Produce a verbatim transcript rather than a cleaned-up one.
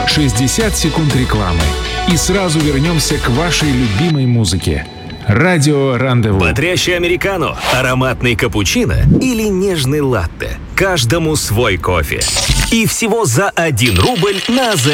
шестьдесят секунд рекламы. И сразу вернемся к вашей любимой музыке. Радио Рандеву. Бодрящий американо, ароматный капучино или нежный латте. Каждому свой кофе. И всего за один рубль на